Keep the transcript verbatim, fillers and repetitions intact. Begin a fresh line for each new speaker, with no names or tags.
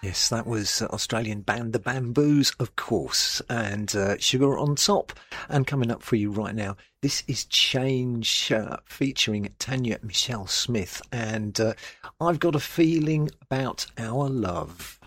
Yes, that was uh, Australian band The Bamboos, of course, and uh, Sugar on Top. And coming up for you right now, this is Change uh, featuring Tanya Michelle Smith, and uh, I've got a feeling about our love.